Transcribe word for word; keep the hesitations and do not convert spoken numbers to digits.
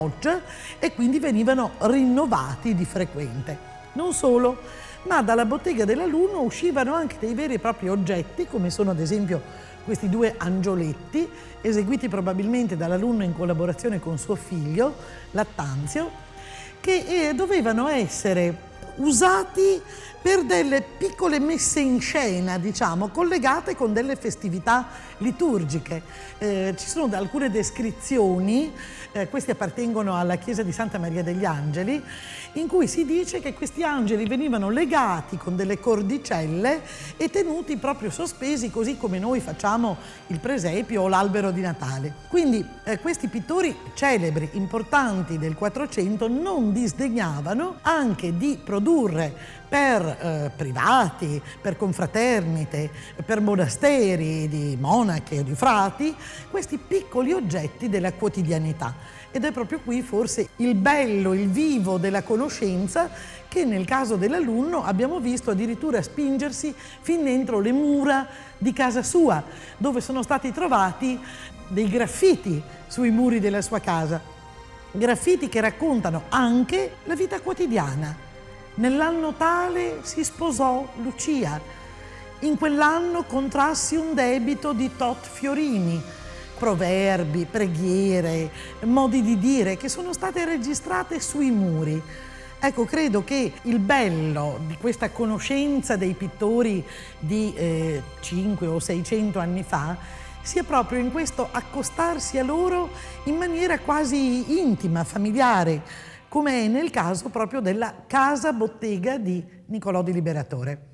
e quindi venivano rinnovati di frequente. Non solo, ma dalla bottega dell'alunno uscivano anche dei veri e propri oggetti, come sono ad esempio questi due angioletti, eseguiti probabilmente dall'alunno in collaborazione con suo figlio, Lattanzio, che eh, dovevano essere usati per delle piccole messe in scena, diciamo, collegate con delle festività liturgiche. Eh, ci sono alcune descrizioni, eh, queste appartengono alla chiesa di Santa Maria degli Angeli, in cui si dice che questi angeli venivano legati con delle cordicelle e tenuti proprio sospesi, così come noi facciamo il presepio o l'albero di Natale. Quindi eh, questi pittori celebri, importanti del Quattrocento, non disdegnavano anche di produrre per eh, privati, per confraternite, per monasteri di monache o di frati, questi piccoli oggetti della quotidianità. Ed è proprio qui forse il bello, il vivo della conoscenza che nel caso dell'alunno abbiamo visto addirittura spingersi fin dentro le mura di casa sua, dove sono stati trovati dei graffiti sui muri della sua casa. Graffiti che raccontano anche la vita quotidiana. Nell'anno tale si sposò Lucia, in quell'anno contrassi un debito di tot fiorini, proverbi, preghiere, modi di dire che sono state registrate sui muri. Ecco, credo che il bello di questa conoscenza dei pittori di eh, cinque o seicento anni fa sia proprio in questo accostarsi a loro in maniera quasi intima, familiare, come è nel caso proprio della casa bottega di Niccolò di Liberatore.